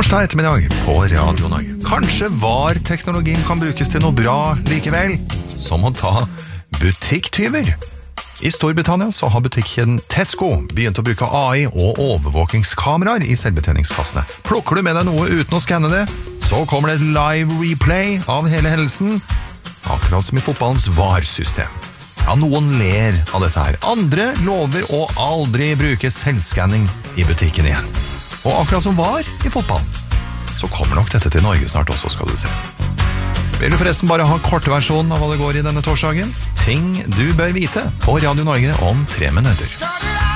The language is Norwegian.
Torsdag ettermiddag på Radio Norge. Kanskje VAR-teknologien kan brukes til noe bra likevel, som å ta butikktyver. I Storbritannia så har butikkjeden Tesco begynt å bruke AI og overvåkingskameraer i selvbetjeningskassene. Plukker du med deg noe uten å skanne det, så kommer det et live replay av hele hendelsen, akkurat som i fotballens VAR-system. Ja, noen ler av dette her. Andre lover å aldri bruke selvscanning i butikken igjen. Og akkurat som VAR i fotball, så kommer nok dette til Norge snart også, skal du se. Vil du forresten bare ha kortversjonen av hva det går i denne torsdagen? Ting du bør vite på Radio Norge om 3 minutter.